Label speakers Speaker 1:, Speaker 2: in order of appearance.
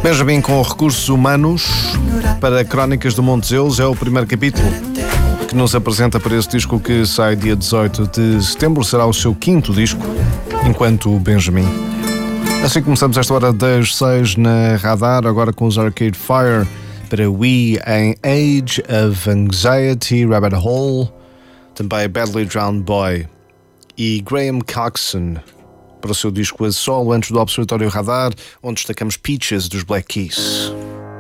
Speaker 1: Benjamin com recursos humanos para Crónicas do Monte Zeus é o primeiro capítulo que nos apresenta para esse disco que sai dia 18 de setembro. Será o seu quinto disco enquanto Benjamin. Assim começamos esta hora das 6 na Radar, agora com os Arcade Fire para We em Age of Anxiety, Rabbit Hole, também Badly Drowned Boy e Graham Coxon para o seu disco a solo antes do Observatório Radar, onde destacamos Peaches dos Black Keys.